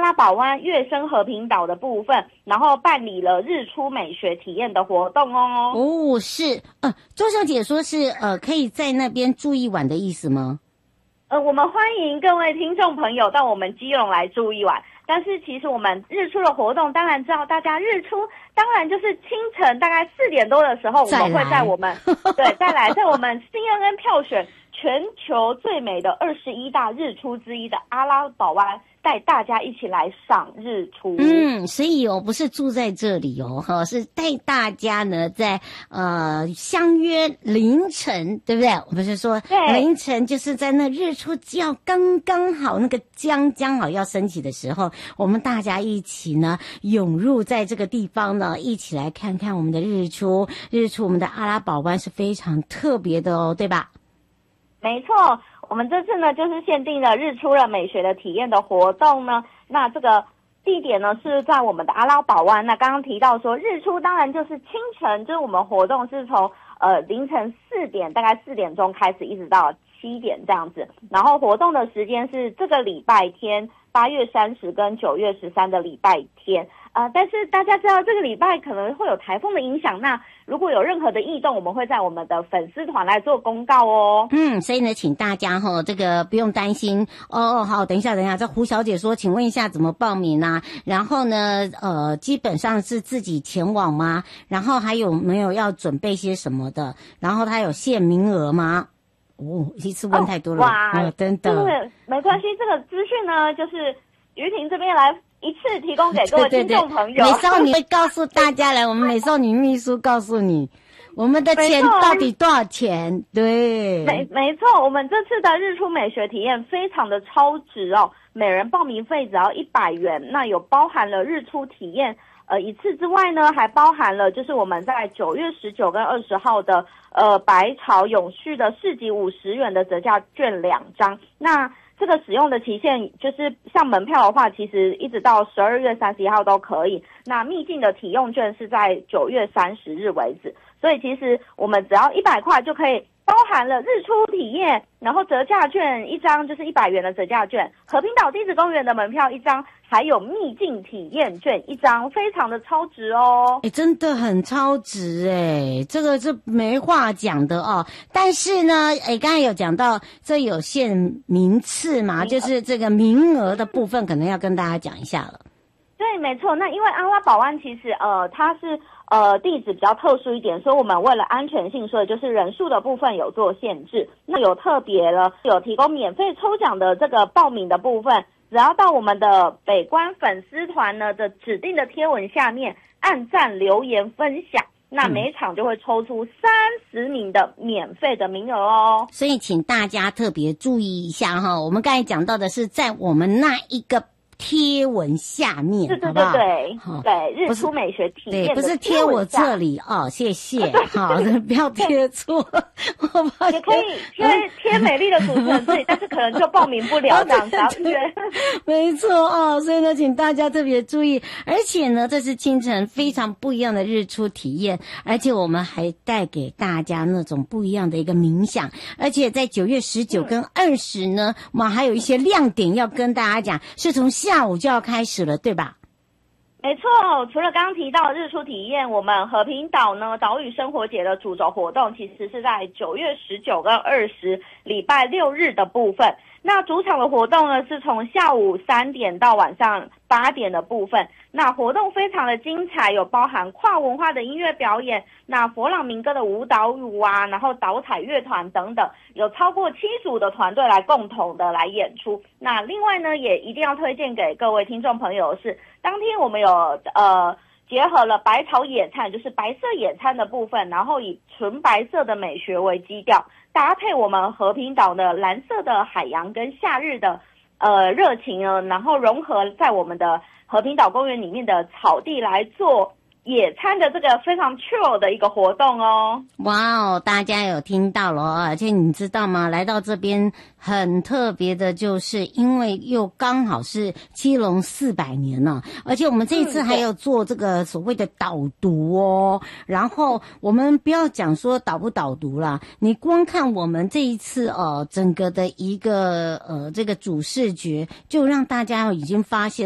拉堡湾月升和平岛的部分，然后办理了日出美学体验的活动哦。 哦，是，周小姐说是可以在那边住一晚的意思吗？ 我们欢迎各位听众朋友到我们基隆来住一晚。但是其实我们日出的活动，当然知道大家日出，当然就是清晨大概4点多的时候，我们会在我们再来在我们 CNN 票选全球最美的21大日出之一的阿拉堡湾，带大家一起来赏日出。 所以不是住在这里是带大家呢在相约凌晨，对不对？我们是说凌晨就是在那日出要刚刚好，那个将好要升起的时候，我们大家一起呢涌入在这个地方呢，一起来看看我们的日出。我们的阿拉堡湾是非常特别的哦，对吧？ 没错，我们这次呢就是限定了日出的美学的体验的活动呢。那这个地点呢是在我们的阿拉堡湾。那刚刚提到说日出当然就是清晨，就是我们活动是从凌晨4点，大概4点钟开始，一直到7点这样子。然后活动的时间是这个礼拜天8月30跟9月13的礼拜天。但是大家知道这个礼拜可能会有台风的影响，那如果有任何的异动，我们会在我们的粉丝团来做公告哦。 所以呢，请大家这个不用担心哦。好，等一下，这胡小姐说，请问一下怎么报名啊？然后呢，基本上是自己前往吗？然后还有没有要准备些什么的？然后它有限名额吗？一次问太多了。哇，真的。 没关系，这个资讯呢，就是于婷这边来一次提供给各位听众朋友。 美少女会告诉大家来，我们美少女秘书告诉你我们的钱到底多少钱。对， 没错，我们这次的日出美学体验非常的超值哦，每人报名费只要100元，那有包含了日出体验一次之外呢，还包含了就是我们在9月19跟20号的白潮永续的市集50元的折价券2张。那这个使用的期限就是像门票的话，其实一直到12月31号都可以。那秘境的体用券是在9月30日为止，所以其实我们只要100块就可以包含了日出体验，然后折价券1张就是100元的折价券，和平岛地质公园的门票1张，还有秘境体验券1张，非常的超值哦。 真的很超值这个是没话讲的哦。但是呢，刚才有讲到这有限名次嘛，就是这个名额的部分可能要跟大家讲一下了。 对，没错。那因为阿拉堡湾其实它是地址比较特殊一点，所以我们为了安全性，所以就是人数的部分有做限制。那有特别了，有提供免费抽奖的这个报名的部分，只要到我们的北关粉丝团呢的指定的贴文下面按赞留言分享，那每场就会抽出30名的免费的名额哦。 所以请大家特别注意一下我们刚才讲到的是在我们那一个贴文下面， 对，日出美学体验的贴文下， 不是贴我这里谢谢不要贴错。 也可以贴美丽的主持人这里，但是可能就报名不了这样子。 没错所以呢，请大家特别注意。而且呢，这是清晨非常不一样的日出体验，而且我们还带给大家那种不一样的一个冥想。而且在9月19跟20呢，我们还有一些亮点要跟大家讲，是从下午就要开始了，对吧？ 没错，除了刚刚提到的日出体验，我们和平岛呢岛屿生活节的主轴活动其实是在9月19跟20礼拜6日的部分。那主场的活动呢是从下午3点到晚上8点的部分。那活动非常的精彩，有包含跨文化的音乐表演，那佛朗明哥的舞蹈舞然后岛彩乐团等等，有超过7组的团队来共同的来演出。那另外呢，也一定要推荐给各位听众朋友的是，当天我们有结合了白潮野餐，就是白色野餐的部分，然后以纯白色的美学为基调，搭配我们和平岛的蓝色的海洋跟夏日的热情呢，然后融合在我们的和平岛公园里面的草地来做野餐的这个非常 chill 的一个活动哦。 哇大家有听到了而且你知道吗？来到这边很特别的，就是因为又刚好是基隆400年了，而且我们这一次还有做这个所谓的导读然后我们不要讲说导不导读啦，你光看我们这一次整个的一个这个主视觉，就让大家已经发现